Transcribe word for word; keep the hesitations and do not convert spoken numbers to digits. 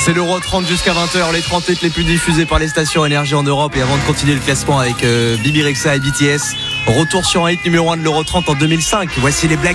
C'est l'Euro trente jusqu'à vingt heures, les trente hits les plus diffusés par les stations énergie en Europe. Et avant de continuer le classement avec euh, Bibi Rexha et B T S, retour sur un hit numéro un de l'Euro trente en deux mille cinq. Voici les Black